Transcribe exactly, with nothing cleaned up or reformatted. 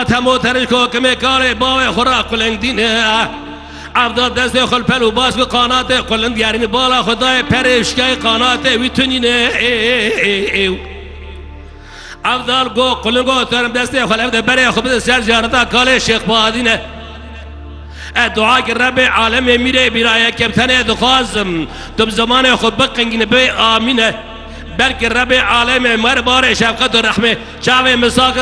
افداد همو ترش کو کمی کاره باوی خورا قلنگ دینه افداد دست خل پلو باز به قانات قلند یارین بالا خدای پرشکای قانات ویتونینه افدال گو قلنگو ترم دست خل افده بره خب سر جارتا کاله شیخ بادینه دعا که رب عالم میره بیرای کبتنه دخوازم تو زمان خود بقنگین به آمینه بلکه رب عالم مر بار شفقت و رحمه چاوه مساق